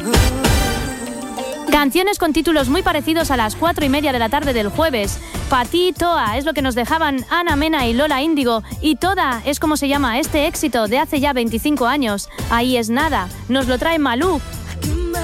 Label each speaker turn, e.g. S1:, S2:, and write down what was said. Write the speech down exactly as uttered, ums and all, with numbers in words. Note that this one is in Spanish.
S1: Canciones con títulos muy parecidos a las cuatro y media de la tarde del jueves. Pa' ti, Toa, es lo que nos dejaban Ana Mena y Lola Índigo. Y Toda es como se llama este éxito de hace ya veinticinco años. Ahí es nada. Nos lo trae Malú